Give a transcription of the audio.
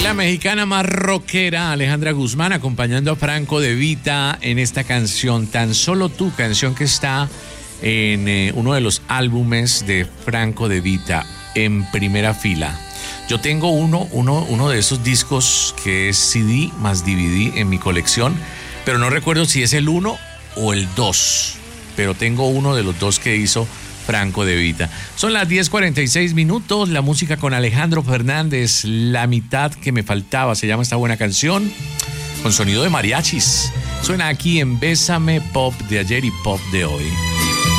La mexicana más rockera Alejandra Guzmán acompañando a Franco De Vita en esta canción Tan Solo Tú, canción que está en uno de los álbumes de Franco De Vita, En Primera Fila. Yo tengo uno de esos discos que es CD más DVD en mi colección, pero no recuerdo si es el 1 o el 2, pero tengo uno de los dos que hizo Franco De Vita. Son las 10:46, la música con Alejandro Fernández, La mitad que me faltaba, se llama esta buena canción, con sonido de mariachis. Suena aquí en Bésame Pop de ayer y Pop de hoy.